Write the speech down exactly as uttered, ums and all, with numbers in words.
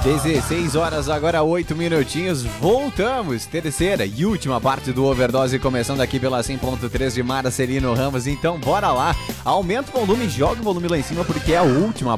dezesseis horas, agora oito minutinhos, voltamos, terceira e última parte do Overdose, começando aqui pela cem ponto três de Marcelino Ramos, então bora lá, aumenta o volume, joga o volume lá em cima, porque é a última